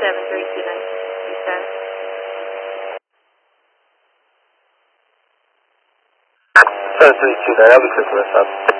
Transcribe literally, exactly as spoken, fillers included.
seven three two nine. Status. seven three two nine, I'll be clear for this up.